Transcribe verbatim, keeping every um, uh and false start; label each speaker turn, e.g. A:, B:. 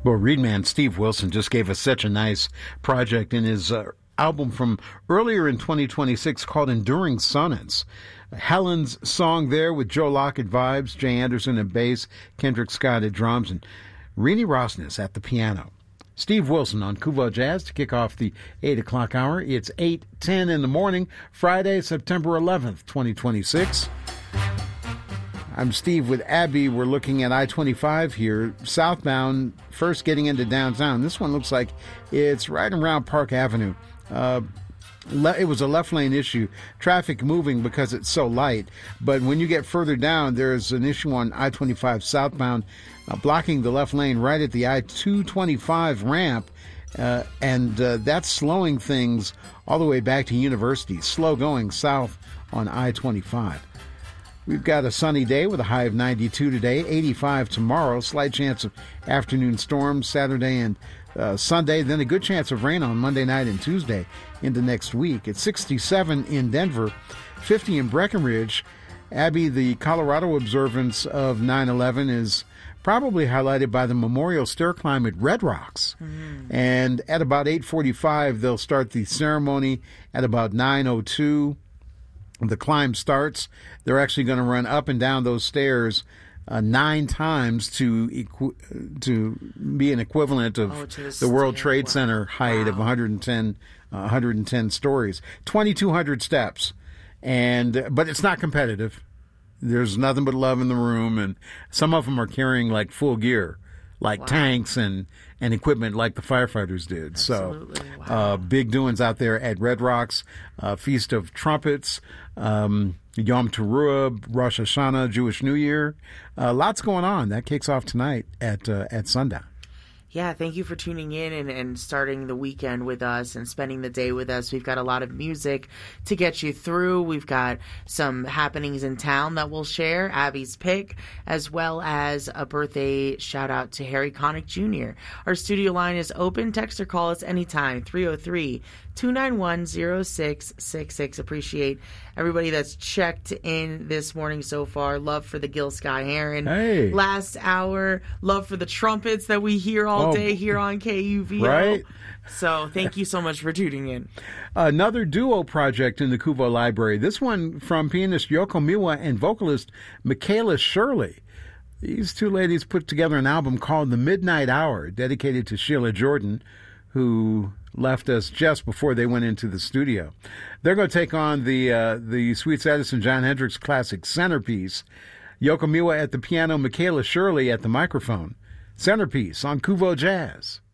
A: Well, Reedman Steve Wilson just gave us such a nice project in his uh, album from earlier in twenty twenty-six called Enduring Sonnets. Helen's song there with Joe Locke at vibes, Jay Anderson at bass, Kendrick Scott at drums, and Renee Rosnes at the piano. Steve Wilson on Kuvo Jazz to kick off the eight o'clock hour. It's eight ten in the morning, Friday, September eleventh, twenty twenty-six. I'm Steve with Abby. We're looking at I twenty-five here, southbound, first getting into downtown. This one looks like it's right around Park Avenue. Uh, le- it was a left lane issue, traffic moving because it's so light. But when you get further down, there's an issue on I twenty-five southbound, uh, blocking the left lane right at the I two twenty-five ramp. Uh, and uh, that's slowing things all the way back to University. Slow going south on I twenty-five. We've got a sunny day with a high of ninety-two today, eighty-five tomorrow, slight chance of afternoon storms Saturday and uh, Sunday, then a good chance of rain on Monday night and Tuesday into next week. It's sixty-seven in Denver, fifty in Breckenridge. Abby, the Colorado observance of nine eleven is probably highlighted by the memorial stair climb at Red Rocks. Mm-hmm. And at about eight forty-five, they'll start the ceremony. At about nine oh two, the climb starts. They're actually going to run up and down those stairs uh, nine times to equi- to be an equivalent of oh, the, the World Trade wow. Center height wow. of one hundred ten, uh, one hundred ten stories. twenty-two hundred steps. And but it's not competitive. There's nothing but love in the room, and some of them are carrying like full gear, like wow. tanks and, and equipment like the firefighters did. Absolutely. So wow. uh, big doings out there at Red Rocks, uh, Feast of Trumpets, um, Yom Teruah, Rosh Hashanah, Jewish New Year. Uh, lots going on. That kicks off tonight at uh, at sundown.
B: Yeah, thank you for tuning in and, and starting the weekend with us and spending the day with us. We've got a lot of music to get you through. We've got some happenings in town that we'll share, Abby's pick, as well as a birthday shout out to Harry Connick Junior Our studio line is open. Text or call us anytime, three oh three, two nine one, oh six six six. Appreciate everybody that's checked in this morning so far. Love for the Gil Sky Heron.
A: Hey.
B: Last hour. Love for the trumpets that we hear all all day here on K U V O.
A: Right.
B: So thank you so much for tuning in.
A: Another duo project in the Kuvo Library. This one from pianist Yoko Miwa and vocalist Michaela Shirley. These two ladies put together an album called The Midnight Hour, dedicated to Sheila Jordan, who left us just before they went into the studio. They're going to take on the uh, the Sweets Edison John Hendricks classic Centerpiece. Yoko Miwa at the piano, Michaela Shirley at the microphone. Centerpiece on Kuvo Jazz.